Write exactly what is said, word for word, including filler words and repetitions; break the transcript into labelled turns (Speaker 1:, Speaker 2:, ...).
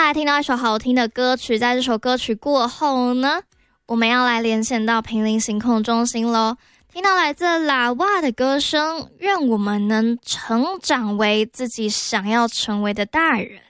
Speaker 1: 来听到一首好听的歌曲，在这首歌曲过后呢，我们要来连线到平林行控中心咯。听到来自喇哇的歌声，愿我们能成长为自己想要成为的大人。